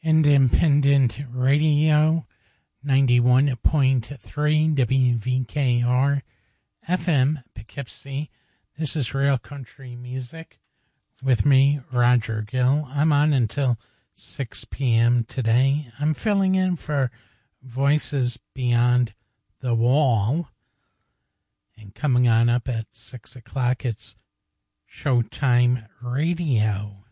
Independent Radio, 91.3 WVKR, FM, Poughkeepsie. This is Real Country Music with me, Roger Gill. I'm on until 6 p.m. today. I'm filling in for Voices Beyond the Wall. And coming on up at 6 o'clock, it's Showtime Radio.